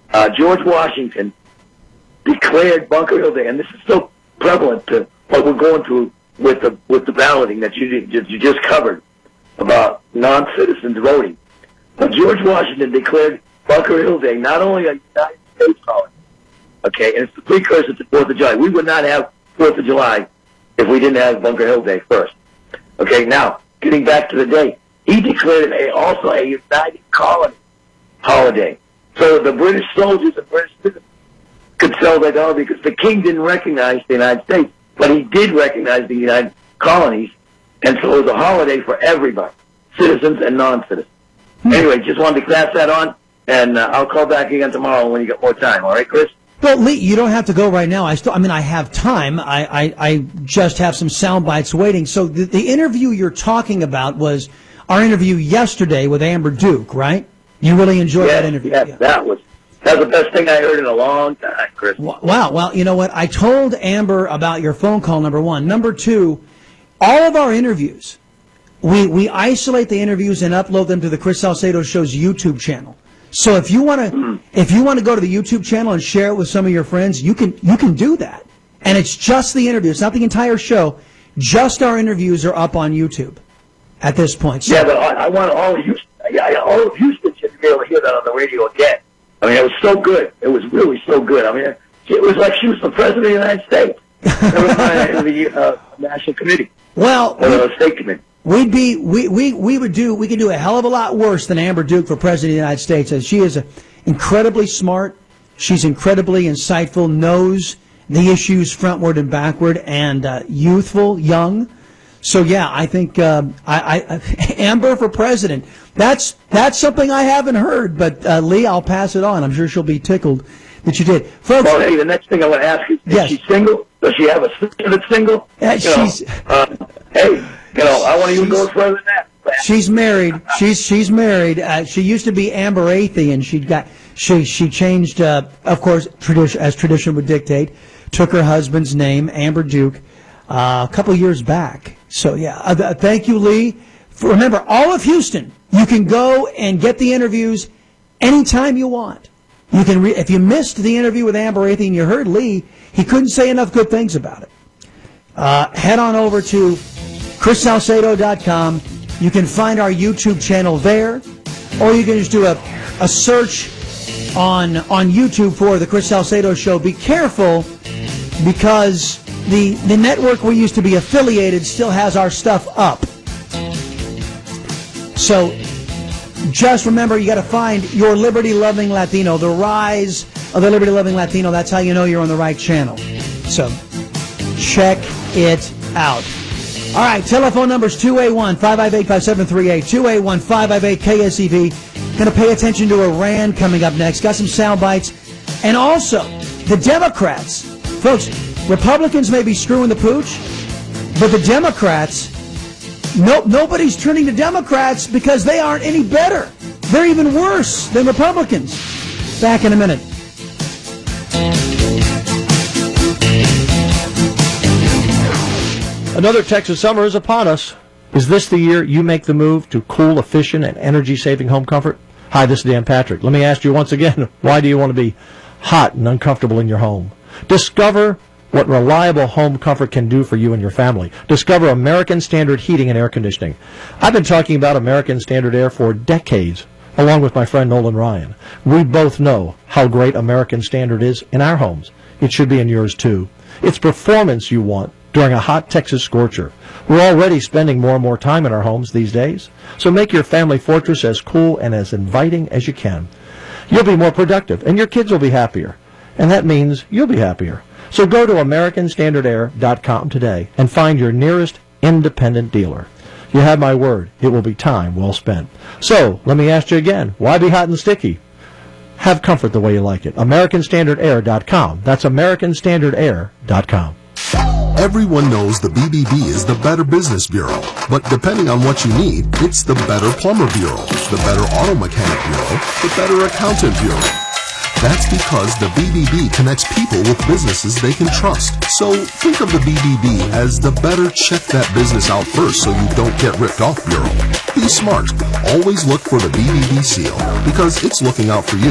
George Washington declared Bunker Hill Day, and this is so prevalent to what we're going through with the balloting that you just covered about non-citizens voting. But George Washington declared Bunker Hill Day not only a United States holiday, okay, and it's the precursor to 4th of July. We would not have 4th of July if we didn't have Bunker Hill Day first. Okay, now, getting back to the day, he declared it also a United Colony holiday. So the British soldiers and British citizens could celebrate the holiday because the king didn't recognize the United States, but he did recognize the United Colonies, and so it was a holiday for everybody, citizens and non-citizens. Anyway, just wanted to pass that on, and I'll call back again tomorrow when you get more time. All right, Chris? Well, Lee, you don't have to go right now. I have time. I just have some sound bites waiting. So the interview you're talking about was our interview yesterday with Amber Duke, right? You really enjoyed that interview? Yes, yeah. That was the best thing I heard in a long time, Chris. Wow. Well, you know what? I told Amber about your phone call, number one. Number two, all of our interviews, we isolate the interviews and upload them to the Chris Salcedo Show's YouTube channel. So if you want to go to the YouTube channel and share it with some of your friends, you can do that. And it's just the interview. It's not the entire show. Just our interviews are up on YouTube at this point. So, yeah, but I want all of Houston. All of Houston should be able to hear that on the radio again. I mean, it was so good. It was really so good. I mean, it was like she was the president of the United States. The National Committee. Well, the State Committee. We could do a hell of a lot worse than Amber Duke for President of the United States. As she is incredibly smart, she's incredibly insightful, knows the issues frontward and backward, and youthful, young. So yeah, I think Amber for president. That's something I haven't heard. But Lee, I'll pass it on. I'm sure she'll be tickled that you did. Folks, well, hey, the next thing I want to ask is, yes. Is she single? Does she have a sister that's single? Hey. You know, I want to even go further than that. She's married. She's married. She used to be Amber Athey, and she changed, of course, as tradition would dictate, took her husband's name, Amber Duke, a couple years back. So yeah, thank you, Lee. Remember, all of Houston, you can go and get the interviews anytime you want. You can if you missed the interview with Amber Athey and you heard Lee, he couldn't say enough good things about it. Head on over to ChrisSalcedo.com. You can find our YouTube channel there, or you can just do a search on YouTube for the Chris Salcedo Show. Be careful, because the network we used to be affiliated still has our stuff up. So just remember, you got to find your liberty-loving Latino, the rise of the liberty-loving Latino. That's how you know you're on the right channel. So check it out. All right, telephone number is 281-558-5738, 281-558-KSEV. Going to pay attention to Iran coming up next. Got some sound bites. And also, the Democrats. Folks, Republicans may be screwing the pooch, but the Democrats, nobody's turning to Democrats because they aren't any better. They're even worse than Republicans. Back in a minute. Another Texas summer is upon us. Is this the year you make the move to cool, efficient, and energy-saving home comfort? Hi, this is Dan Patrick. Let me ask you once again, why do you want to be hot and uncomfortable in your home? Discover what reliable home comfort can do for you and your family. Discover American Standard Heating and Air Conditioning. I've been talking about American Standard Air for decades, along with my friend Nolan Ryan. We both know how great American Standard is in our homes. It should be in yours, too. It's performance you want during a hot Texas scorcher. We're already spending more and more time in our homes these days, so make your family fortress as cool and as inviting as you can. You'll be more productive, and your kids will be happier, and that means you'll be happier. So go to AmericanStandardAir.com today and find your nearest independent dealer. You have my word, it will be time well spent. So, let me ask you again, why be hot and sticky? Have comfort the way you like it. AmericanStandardAir.com. That's AmericanStandardAir.com. Everyone knows the BBB is the Better Business Bureau, but depending on what you need, it's the Better Plumber Bureau, the Better Auto Mechanic Bureau, the Better Accountant Bureau. That's because the BBB connects people with businesses they can trust. So think of the BBB as the better check that business out first so you don't get ripped off bureau. Be smart. Always look for the BBB seal because it's looking out for you.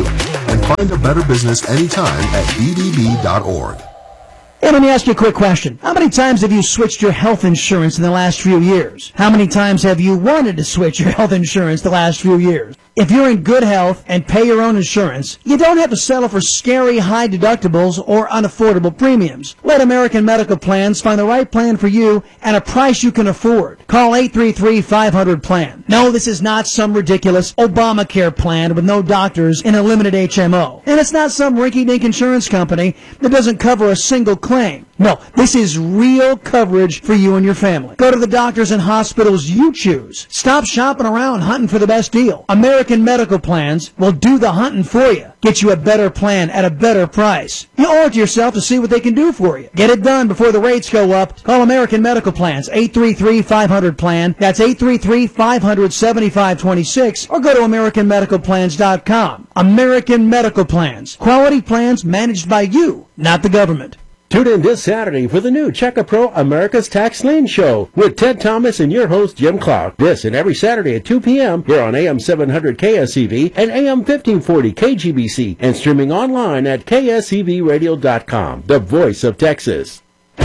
and find a better business anytime at bbb.org. Hey, let me ask you a quick question. How many times have you switched your health insurance in the last few years? How many times have you wanted to switch your health insurance the last few years? If you're in good health and pay your own insurance, you don't have to settle for scary high deductibles or unaffordable premiums. Let American Medical Plans find the right plan for you at a price you can afford. Call 833-500-PLAN. No, this is not some ridiculous Obamacare plan with no doctors and a limited HMO. And it's not some rinky-dink insurance company that doesn't cover a single claim. No, this is real coverage for you and your family. Go to the doctors and hospitals you choose. Stop shopping around hunting for the best deal. American Medical Plans will do the hunting for you. Get you a better plan at a better price. You owe it to yourself to see what they can do for you. Get it done before the rates go up. Call American Medical Plans, 833-500-PLAN. That's 833-500-7526. Or go to AmericanMedicalPlans.com. American Medical Plans. Quality plans managed by you, not the government. Tune in this Saturday for the new Checka Pro America's Tax Lien Show with Ted Thomas and your host, Jim Clark. This and every Saturday at 2 p.m. here on AM 700 KSEV and AM 1540 KGBC and streaming online at ksevradio.com, the voice of Texas.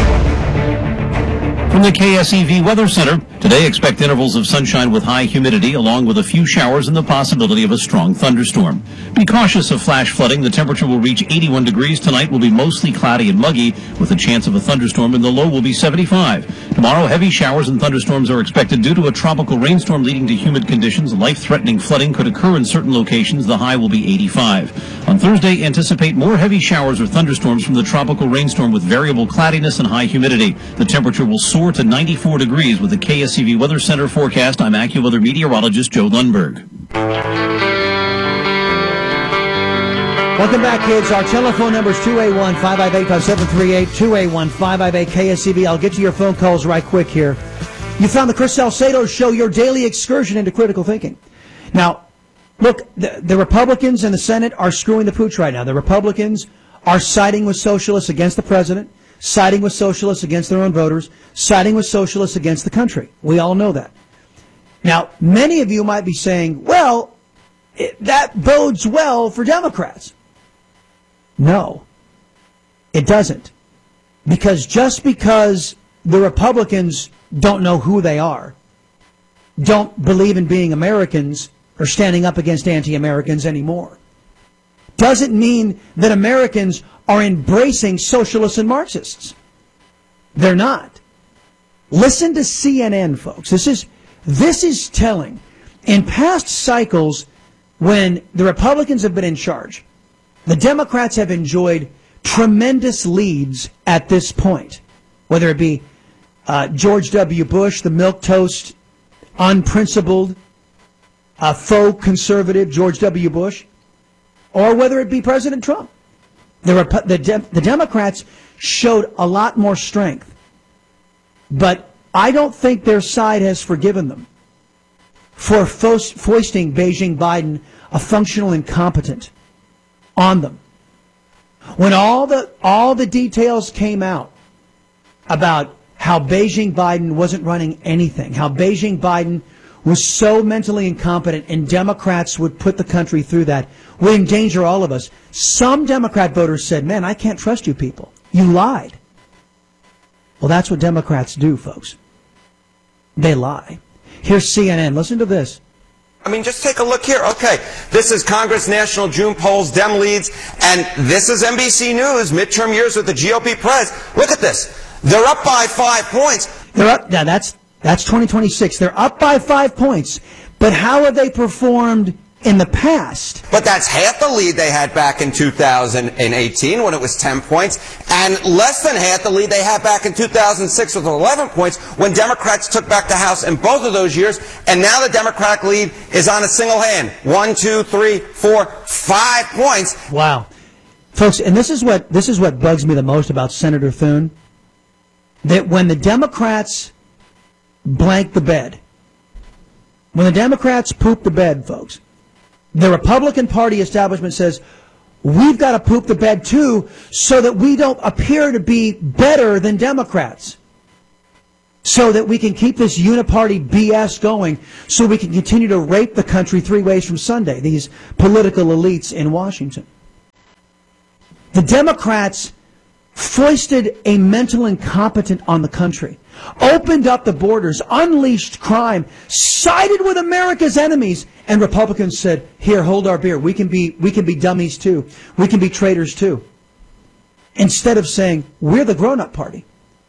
From the KSEV Weather Center, today expect intervals of sunshine with high humidity along with a few showers and the possibility of a strong thunderstorm. Be cautious of flash flooding. The temperature will reach 81 degrees. Tonight will be mostly cloudy and muggy with a chance of a thunderstorm, and the low will be 75. Tomorrow, heavy showers and thunderstorms are expected due to a tropical rainstorm leading to humid conditions. Life-threatening flooding could occur in certain locations. The high will be 85. On Thursday, anticipate more heavy showers or thunderstorms from the tropical rainstorm with variable cloudiness and high humidity. The temperature will soar to 94 degrees with the KSEV Weather Center forecast. I'm AccuWeather meteorologist Joe Lundberg. Welcome back, kids. Our telephone number is 281-558-5738, 281-558-KSEV. I'll get to your phone calls right quick here. You found the Chris Salcedo Show, your daily excursion into critical thinking. Now, look, the Republicans in the Senate are screwing the pooch right now. The Republicans are siding with socialists against the president, siding with socialists against their own voters, siding with socialists against the country. We all know that. Now, many of you might be saying, well, that bodes well for Democrats. No, it doesn't. Because just because the Republicans don't know who they are, don't believe in being Americans or standing up against anti-Americans anymore, doesn't mean that Americans are embracing socialists and Marxists. They're not. Listen to CNN, folks. This is telling. In past cycles, when the Republicans have been in charge, the Democrats have enjoyed tremendous leads at this point, whether it be George W. Bush, the milquetoast, unprincipled, faux conservative George W. Bush, or whether it be President Trump. The Democrats showed a lot more strength, but I don't think their side has forgiven them for foisting Beijing Biden, a functional incompetent, on them. When all the details came out about how Beijing Biden wasn't running anything, how Beijing Biden was so mentally incompetent and Democrats would put the country through that, would endanger all of us. Some Democrat voters said, man, I can't trust you people. You lied. Well, that's what Democrats do, folks. They lie. Here's CNN. Listen to this. I mean, just take a look here. Okay, this is Congress National June polls, Dem leads, and this is NBC News, midterm years with the GOP press. Look at this. They're up by 5 points. They're up. Now, that's 2026. They're up by 5 points. But how have they performed in the past? But that's half the lead they had back in 2018 when it was 10 points, and less than half the lead they had back in 2006 with 11 points when Democrats took back the House in both of those years, and now the Democratic lead is on a single hand. 1, 2, 3, 4, 5 points. Wow. Folks, and this is what bugs me the most about Senator Thune, that when the Democrats blank the bed, when the Democrats poop the bed, folks, the Republican Party establishment says, we've got to poop the bed too so that we don't appear to be better than Democrats. so that we can keep this uniparty BS going, so we can continue to rape the country 3 ways from Sunday, these political elites in Washington. The Democrats foisted a mental incompetent on the country, opened up the borders, unleashed crime, sided with America's enemies, and Republicans said, here, hold our beer. We can be dummies too. We can be traitors too. Instead of saying, we're the grown-up party.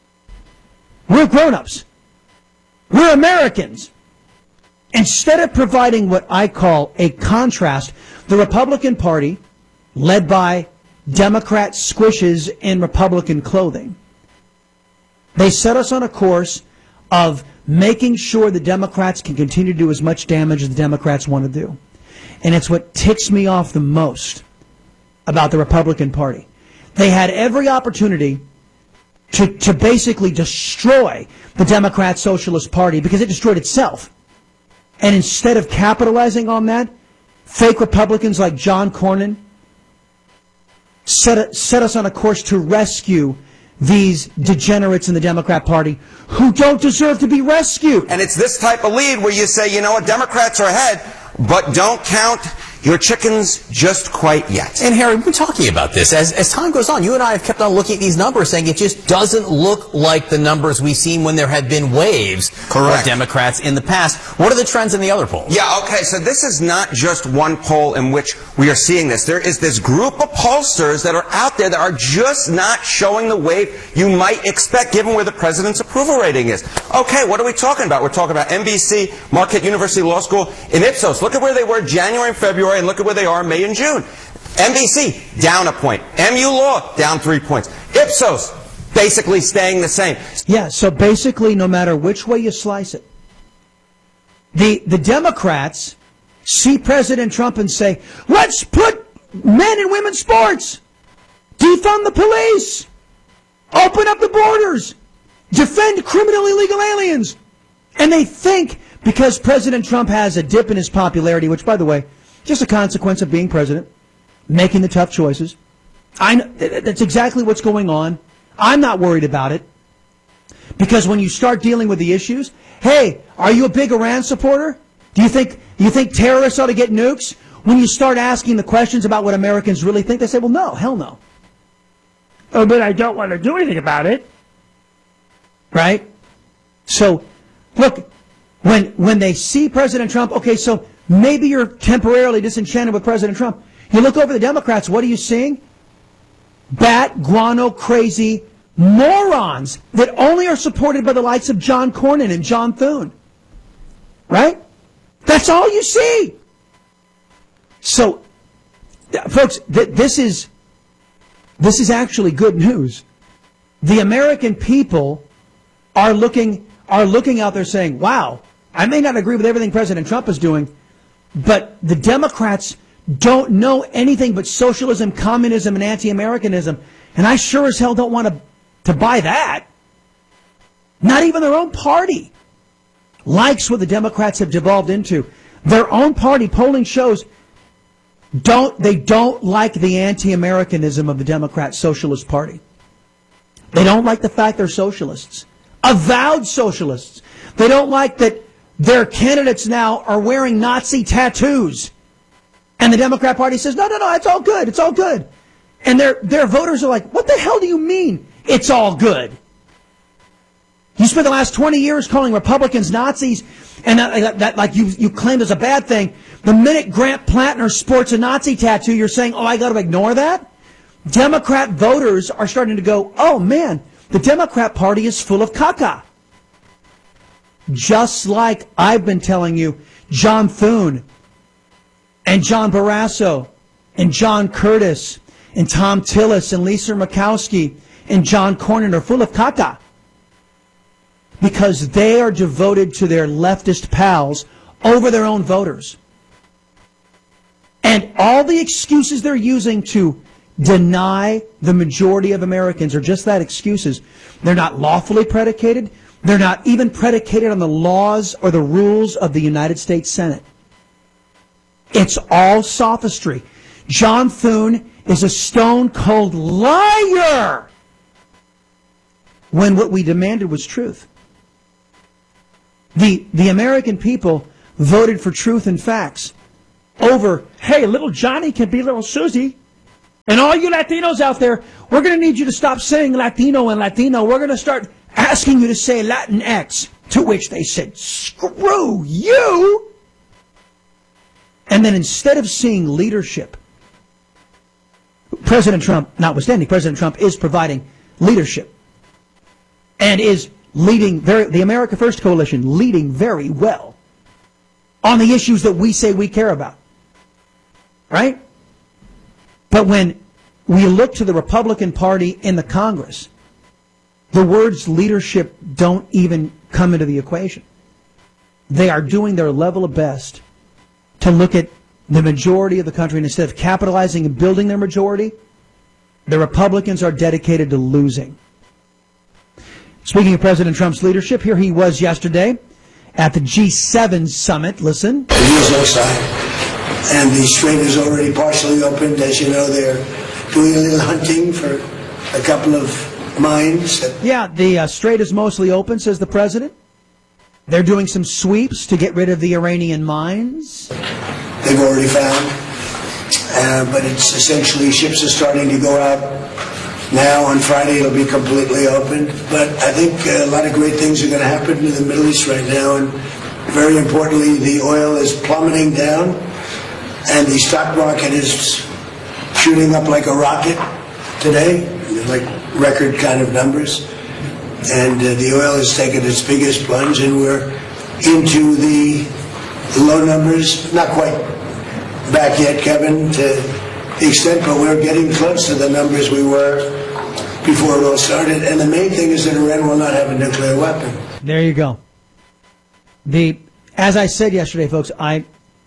We're grown-ups. We're Americans. Instead of providing what I call a contrast, the Republican Party, led by Democrat squishes in Republican clothing, they set us on a course of making sure the Democrats can continue to do as much damage as the Democrats want to do. And it's what ticks me off the most about the Republican Party. They had every opportunity to basically destroy the Democrat Socialist Party because it destroyed itself. And instead of capitalizing on that, fake Republicans like John Cornyn set us on a course to rescue these degenerates in the Democrat Party who don't deserve to be rescued. And it's this type of lead where you say, you know what, Democrats are ahead, but don't count your chickens just quite yet. And Harry, we've been talking about this. As time goes on, you and I have kept on looking at these numbers, saying it just doesn't look like the numbers we've seen when there have been waves of Democrats in the past. What are the trends in the other polls? Yeah, okay, so this is not just one poll in which we are seeing this. There is this group of pollsters that are out there that are just not showing the wave you might expect given where the president's approval rating is. Okay, what are we talking about? We're talking about NBC, Marquette University Law School, and Ipsos. Look at where they were January and February, and look at where they are in May and June. NBC, down a point. MU Law, down 3 points. Ipsos, basically staying the same. Yeah, so basically, no matter which way you slice it, the Democrats see President Trump and say, let's put men and women's sports, defund the police, open up the borders, defend criminally illegal aliens. And they think because President Trump has a dip in his popularity, which, by the way, just a consequence of being president, making the tough choices. That's exactly what's going on. I'm not worried about it. Because when you start dealing with the issues, hey, are you a big Iran supporter? Do you think terrorists ought to get nukes? When you start asking the questions about what Americans really think, they say, well, no, hell no. Oh, but I don't want to do anything about it. Right? So, look, when they see President Trump, okay, so maybe you're temporarily disenchanted with President Trump. You look over the Democrats, what are you seeing? Bat, guano, crazy morons that only are supported by the likes of John Cornyn and John Thune. Right? That's all you see. So, folks, this is actually good news. The American people are looking out there saying, wow, I may not agree with everything President Trump is doing, but the Democrats don't know anything but socialism, communism, and anti-Americanism. And I sure as hell don't want to buy that. Not even their own party likes what the Democrats have devolved into. Their own party polling shows they don't like the anti-Americanism of the Democrat Socialist Party. They don't like the fact they're socialists. Avowed socialists. They don't like that their candidates now are wearing Nazi tattoos. And the Democrat Party says, no, it's all good. It's all good. And their voters are like, what the hell do you mean it's all good? You spent the last 20 years calling Republicans Nazis, and that like you claimed as a bad thing. The minute Grant Plantner sports a Nazi tattoo, you're saying, oh, I got to ignore that? Democrat voters are starting to go, oh, man, the Democrat Party is full of caca. Just like I've been telling you, John Thune and John Barrasso and John Curtis and Tom Tillis and Lisa Murkowski and John Cornyn are full of caca. Because they are devoted to their leftist pals over their own voters. And all the excuses they're using to deny the majority of Americans are just that, excuses. They're not lawfully predicated. They're not even predicated on the laws or the rules of the United States Senate. It's all sophistry. John Thune is a stone-cold liar when what we demanded was truth. The American people voted for truth and facts over, hey, little Johnny can be little Susie. And all you Latinos out there, we're going to need you to stop saying Latino and Latino. We're going to start asking you to say Latinx. To which they said, screw you. And then instead of seeing leadership, President Trump, notwithstanding, President Trump is providing leadership and is leading the America First Coalition leading very well on the issues that we say we care about. Right? But when we look to the Republican Party in the Congress, the words leadership don't even come into the equation. They are doing their level of best to look at the majority of the country, and instead of capitalizing and building their majority, the Republicans are dedicated to losing. Speaking of President Trump's leadership, here he was yesterday at the G7 summit. Listen. It is outside, and the strait is already partially opened. As you know, they're doing a little hunting for a couple of mines. Yeah, the strait is mostly open, says the president. They're doing some sweeps to get rid of the Iranian mines. They've already found, but it's essentially ships are starting to go out now. On Friday, it'll be completely opened. But I think a lot of great things are going to happen in the Middle East right now, and very importantly, the oil is plummeting down, and the stock market is shooting up like a rocket today, like record kind of numbers. And the oil has taken its biggest plunge, and we're into the low numbers, not quite back yet, Kevin, to the extent, but we're getting close to the numbers we were before it all started. And the main thing is that Iran will not have a nuclear weapon. There you go. As I said yesterday, folks, I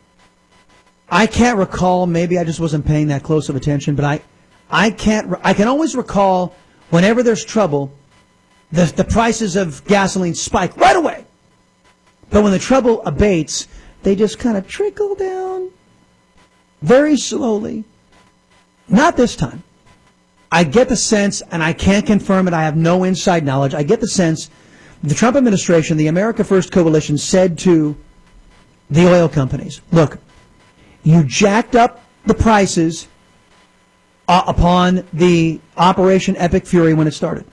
can't recall, maybe I just wasn't paying that close of attention, but I can always recall whenever there's trouble, the prices of gasoline spike right away. But when the trouble abates, they just kind of trickle down very slowly. Not this time. I get the sense, and I can't confirm it, I have no inside knowledge, I get the sense the Trump administration, the America First Coalition, said to the oil companies, look, you jacked up the prices upon the Operation Epic Fury when it started.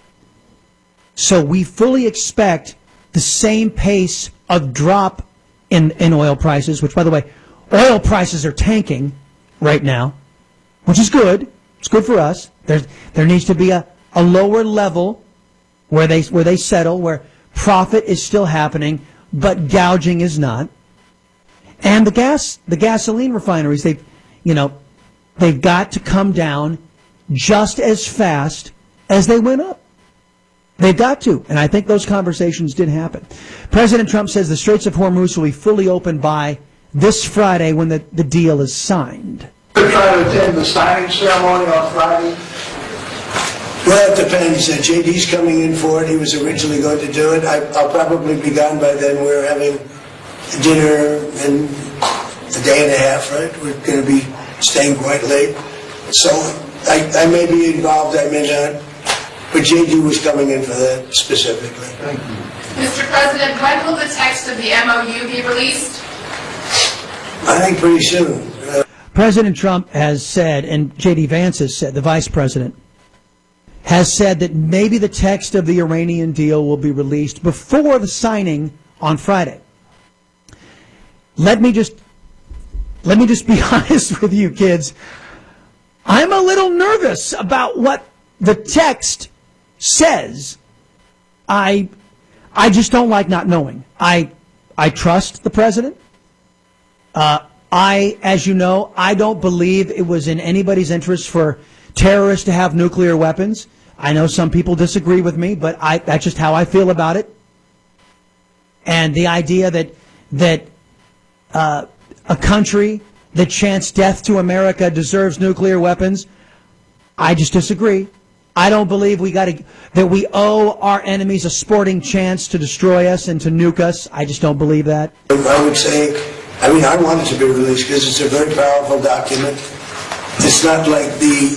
So we fully expect the same pace of drop in oil prices, which, by the way, oil prices are tanking right now, which is good. It's good for us. There needs to be a lower level where they settle, where profit is still happening, but gouging is not. And the gasoline refineries, they've got to come down just as fast as they went up. They've got to, and I think those conversations did happen. President Trump says the Straits of Hormuz will be fully open by this Friday when the deal is signed. We're trying to attend the signing ceremony on Friday. Well, it depends. JD's coming in for it. He was originally going to do it. I'll probably be gone by then. We're having dinner in a day and a half, right? We're going to be staying quite late. So I may be involved, I may not. But JD was coming in for that specifically. Thank you. Mr. President, when will the text of the MOU be released? I think pretty soon. President Trump has said, and J.D. Vance has said, the vice president, has said that maybe the text of the Iranian deal will be released before the signing on Friday. Let me just be honest with you, kids. I'm a little nervous about what the text says. I just don't like not knowing. I trust the president. As you know, I don't believe it was in anybody's interest for terrorists to have nuclear weapons. I know some people disagree with me, but that's just how I feel about it. And the idea that a country that chants death to America deserves nuclear weapons, I just disagree. I don't believe that we owe our enemies a sporting chance to destroy us and to nuke us. I just don't believe that. I would say, I want it to be released because it's a very powerful document. It's not like the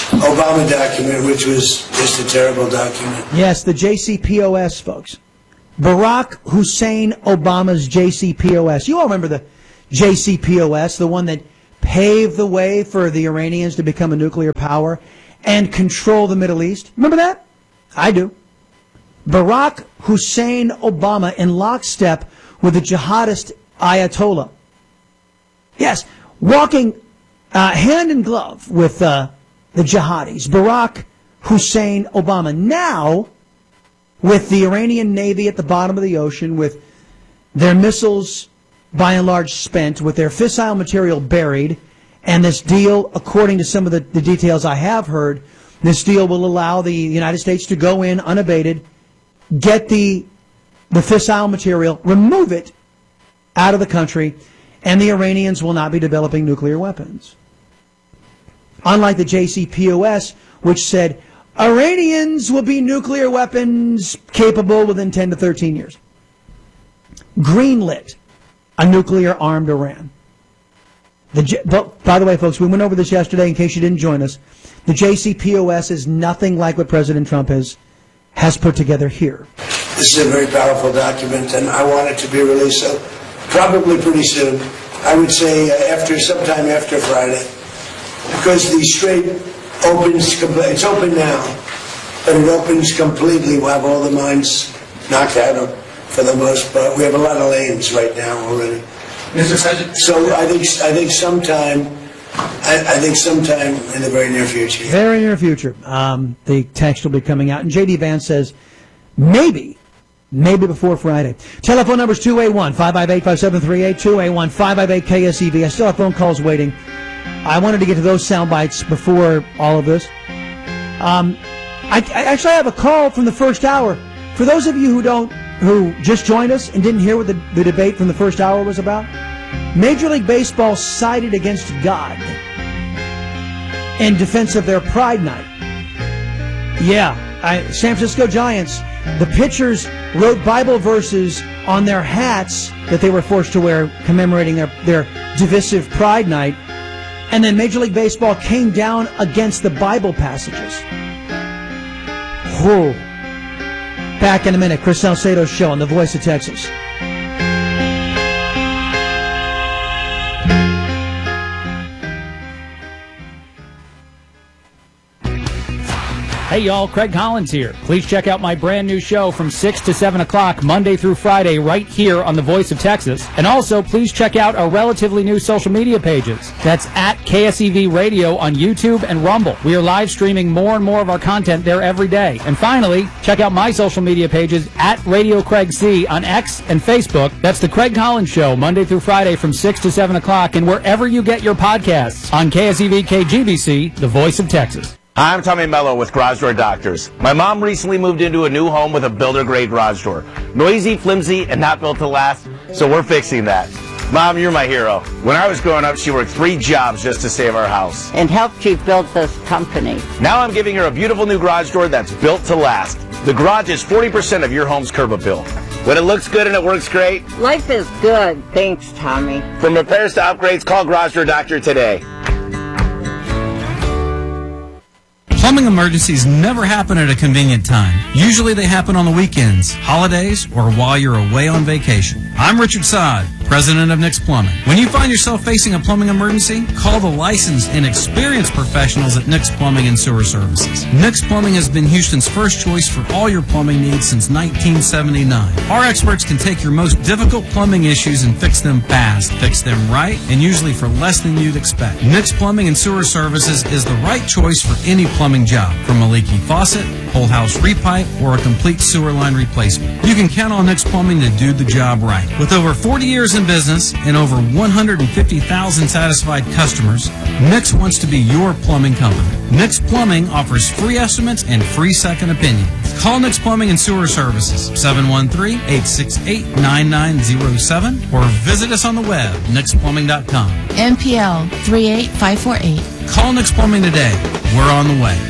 Obama document, which was just a terrible document. Yes, the JCPOS, folks. Barack Hussein Obama's JCPOS. You all remember the JCPOS, the one that paved the way for the Iranians to become a nuclear power and control the Middle East. Remember that? I do. Barack Hussein Obama in lockstep with the jihadist Ayatollah. Yes, walking hand in glove with the jihadis. Barack Hussein Obama. Now, with the Iranian Navy at the bottom of the ocean, with their missiles by and large spent, with their fissile material buried, and this deal, according to some of the details I have heard, this deal will allow the United States to go in unabated, get the fissile material, remove it out of the country, and the Iranians will not be developing nuclear weapons. Unlike the JCPOS, which said Iranians will be nuclear weapons capable within 10 to 13 years. Greenlit a nuclear-armed Iran. By the way, folks, we went over this yesterday in case you didn't join us. The JCPOS is nothing like what President Trump has put together here. This is a very powerful document, and I want it to be released so probably pretty soon. I would say sometime after Friday, because the Strait opens. It's open now, but it opens completely. We'll have all the mines knocked out for the most part. We have a lot of lanes right now already. Mr. President. So I think sometime in the very near future. Very near future. The text will be coming out, and J.D. Vance says maybe before Friday. Telephone number is 281-558-5738, 281-558-KSEV. I still have phone calls waiting. I wanted to get to those sound bites before all of this. I actually have a call from the first hour. For those of you who just joined us and didn't hear what the debate from the first hour was about, Major League Baseball sided against God in defense of their Pride Night. Yeah, San Francisco Giants, the pitchers wrote Bible verses on their hats that they were forced to wear commemorating their divisive Pride Night, and then Major League Baseball came down against the Bible passages. Whoa. Back in a minute, Chris Salcedo's show on The Voice of Texas. Hey y'all, Craig Collins here. Please check out my brand new show from 6 to 7 o'clock Monday through Friday right here on The Voice of Texas. And also, please check out our relatively new social media pages. That's at KSEV Radio on YouTube and Rumble. We are live streaming more and more of our content there every day. And finally, check out my social media pages at Radio Craig C on X and Facebook. That's The Craig Collins Show Monday through Friday from 6 to 7 o'clock and wherever you get your podcasts on KSEV KGBC, The Voice of Texas. Hi, I'm Tommy Mello with Garage Door Doctors. My mom recently moved into a new home with a builder-grade garage door. Noisy, flimsy, and not built to last, so we're fixing that. Mom, you're my hero. When I was growing up, she worked 3 jobs just to save our house. And helped you build this company. Now I'm giving her a beautiful new garage door that's built to last. The garage is 40% of your home's curb appeal. When it looks good and it works great. Life is good. Thanks, Tommy. From repairs to upgrades, call Garage Door Doctor today. Plumbing emergencies never happen at a convenient time. Usually they happen on the weekends, holidays, or while you're away on vacation. I'm Richard Sod, president of Nick's Plumbing. When you find yourself facing a plumbing emergency, call the licensed and experienced professionals at Nick's Plumbing and Sewer Services. Nick's Plumbing has been Houston's first choice for all your plumbing needs since 1979. Our experts can take your most difficult plumbing issues and fix them fast, fix them right, and usually for less than you'd expect. Nick's Plumbing and Sewer Services is the right choice for any plumbing job, from a leaky faucet, whole house repipe, or a complete sewer line replacement. You can count on Nick's Plumbing to do the job right. With over 40 years in business and over 150,000 satisfied customers, Nick's wants to be your plumbing company. Nick's Plumbing offers free estimates and free second opinions. Call Nick's Plumbing and Sewer Services, 713-868-9907, or visit us on the web, nicksplumbing.com. NPL 38548. Call Nick's Plumbing today. We're on the way.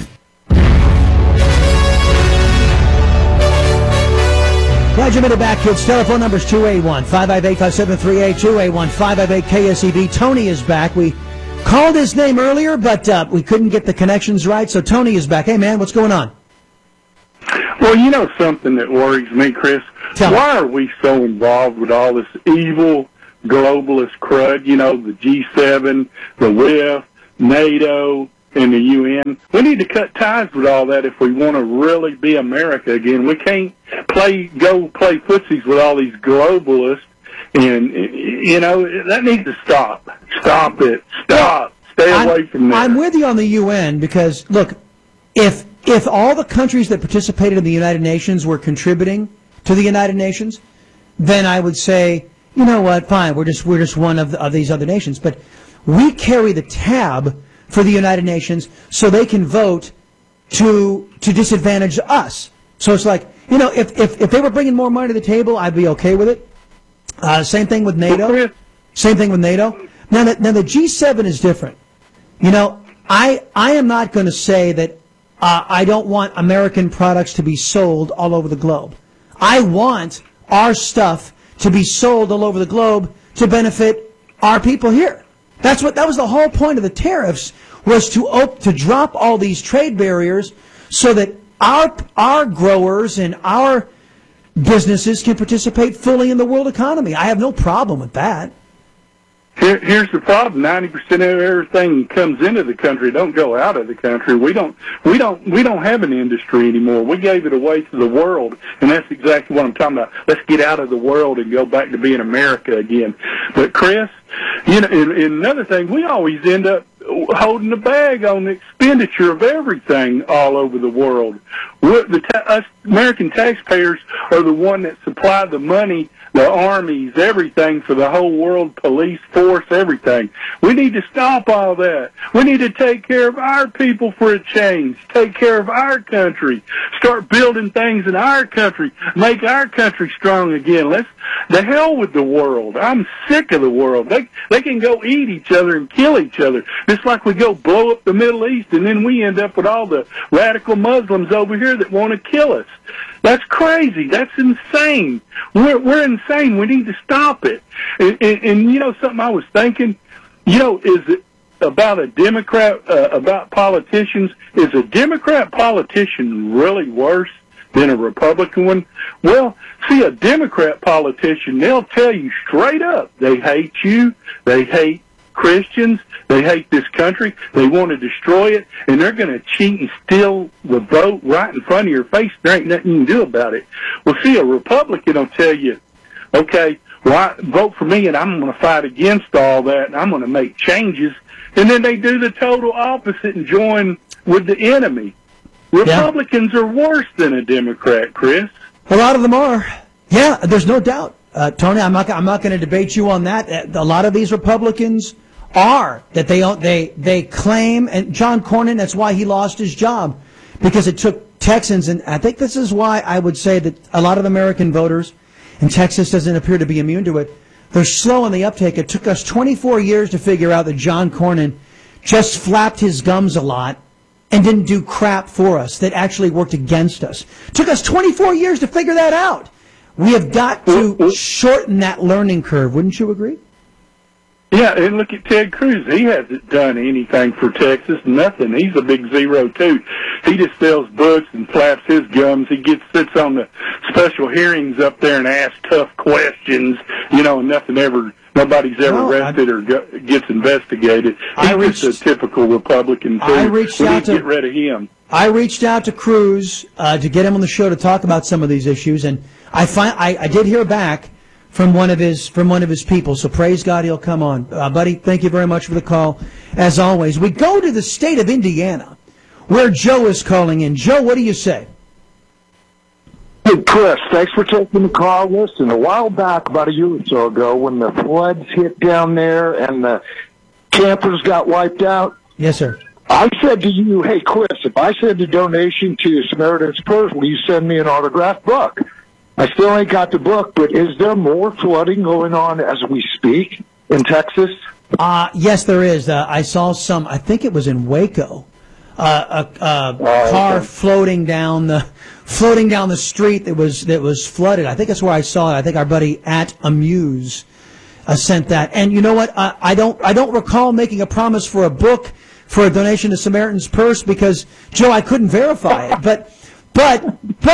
Glad you made it back, kids. Telephone number is 281-558-5738, 281-558-KSEV. Tony is back. We called his name earlier, but we couldn't get the connections right, so Tony is back. Hey, man, what's going on? Well, you know something that worries me, Chris? Why are we so involved with all this evil globalist crud? You know, the G7, the WIF, NATO, and the UN. We need to cut ties with all that if we want to really be America again. We can't go play footsies with all these globalists, and, you know, that needs to stop. Stop it. Stop. Stay away from that. I'm with you on the UN because, look, if all the countries that participated in the United Nations were contributing to the United Nations, then I would say, you know what, fine, we're just one of these other nations. But we carry the tab for the United Nations so they can vote to disadvantage us. So it's like, you know, if they were bringing more money to the table, I'd be okay with it. Same thing with NATO. Same thing with NATO. Now the G7 is different. You know, I am not going to say that I don't want American products to be sold all over the globe. I want our stuff to be sold all over the globe to benefit our people here. That was the whole point of the tariffs, was to drop all these trade barriers so that our growers and our businesses can participate fully in the world economy. I have no problem with that. Here's the problem: 90% of everything comes into the country don't go out of the country. We don't have an industry anymore. We gave it away to the world, and that's exactly what I'm talking about. Let's get out of the world and go back to being America again. But Chris, you know, and another thing, we always end up holding the bag on the expenditure of everything all over the world. Us American taxpayers are the one that supply the money, the armies, everything for the whole world, police force, everything. We need to stop all that. We need to take care of our people for a change. Take care of our country. Start building things in our country. Make our country strong again. The hell with the world. I'm sick of the world. They can go eat each other and kill each other. It's like we go blow up the Middle East, and then we end up with all the radical Muslims over here that want to kill us. That's crazy. That's insane. We're insane. We need to stop it. And you know something I was thinking? You know, is it about a Democrat, about politicians? Is a Democrat politician really worse than a Republican one? Well, see, a Democrat politician, they'll tell you straight up they hate you, they hate Christians, they hate this country, they want to destroy it, and they're going to cheat and steal the vote right in front of your face. There ain't nothing you can do about it. Well, see, a Republican will tell you, okay, well, vote for me, and I'm going to fight against all that, and I'm going to make changes. And then they do the total opposite and join with the enemy. Republicans are worse than a Democrat, Chris. A lot of them are. Yeah, there's no doubt. Tony, I'm not going to debate you on that. A lot of these Republicans are that they claim, and John Cornyn, that's why he lost his job, because it took Texans, and I think this is why I would say that a lot of American voters, and Texas doesn't appear to be immune to it, they're slow in the uptake. It took us 24 years to figure out that John Cornyn just flapped his gums a lot and didn't do crap for us, that actually worked against us. It took us 24 years to figure that out. We have got to shorten that learning curve. Wouldn't you agree? Yeah, and look at Ted Cruz. He hasn't done anything for Texas, nothing. He's a big zero, too. He just sells books and flaps his gums. He sits on the special hearings up there and asks tough questions, you know, and nobody's ever arrested or gets investigated. He's just a typical Republican, too. We need to get rid of him. I reached out to Cruz to get him on the show to talk about some of these issues, and I did hear back from one of his people. So praise God, he'll come on, buddy. Thank you very much for the call. As always, we go to the state of Indiana, where Joe is calling in. Joe, what do you say? Hey, Chris, thanks for taking the call. Listen, a while back, about a year or so ago, when the floods hit down there and the campers got wiped out. Yes, sir. I said to you, hey, Chris, if I send a donation to Samaritan's Purse, will you send me an autographed book? I still ain't got the book, but is there more flooding going on as we speak in Texas? Yes, there is. I saw some, I think it was in Waco, a car floating down the street that was flooded. I think that's where I saw it. I think our buddy at Amuse sent that. And you know what? I don't recall making a promise for a book for a donation to Samaritan's Purse because, Joe, I couldn't verify it. But But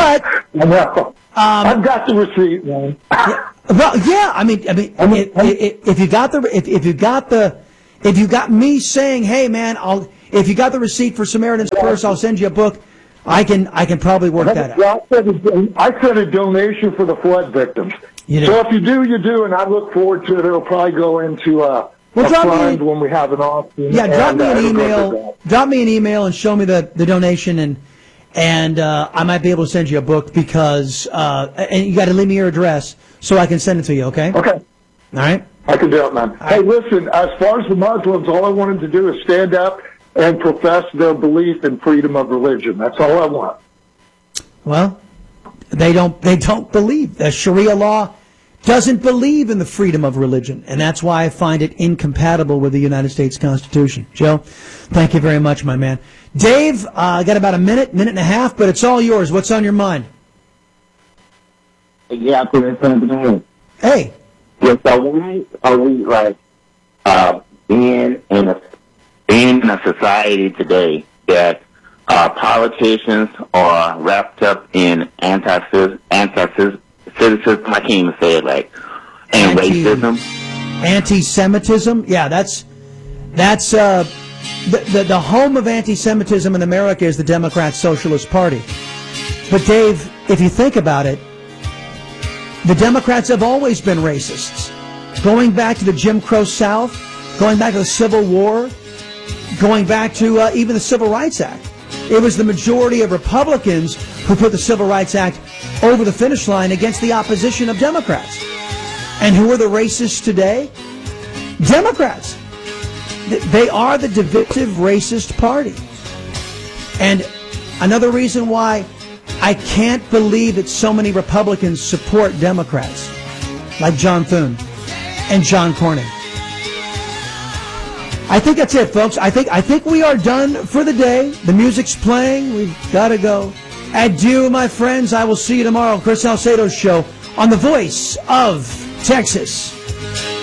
I've got the receipt, man. Well, yeah. I mean, if you got me saying, "Hey, man, if you got the receipt for Samaritan's Purse, I'll send you a book." I can probably work that out. I said a donation for the flood victims. So if you do, you do, and I look forward to it. It'll probably go into a fund when we have an auction. Yeah, drop me an email. Drop me an email and show me the donation, and I might be able to send you a book because and you got to leave me your address so I can send it to you. Okay. Okay. All right. I can do it, man. Hey, listen. As far as the Muslims, all I want them to do is stand up and profess their belief in freedom of religion. That's all I want. Well, they don't believe. The Sharia law doesn't believe in the freedom of religion, and that's why I find it incompatible with the United States Constitution. Joe, thank you very much, my man. Dave, I got about a minute and a half, but it's all yours. What's on your mind? Yeah, hey. Yeah, so why are we being in a society today that politicians are wrapped up in anti-citizenship, I can't even say it right, and racism. Anti-Semitism? Yeah, that's the home of anti-Semitism in America is the Democrat Socialist Party. But Dave, if you think about it, the Democrats have always been racists. Going back to the Jim Crow South, going back to the Civil War, going back to even the Civil Rights Act. It was the majority of Republicans who put the Civil Rights Act over the finish line against the opposition of Democrats. And who are the racists today? Democrats. They are the divisive racist party. And another reason why I can't believe that so many Republicans support Democrats, like John Thune and John Cornyn. I think that's it, folks. I think we are done for the day. The music's playing. We've got to go. Adieu, my friends. I will see you tomorrow. Chris Salcedo's show on the Voice of Texas.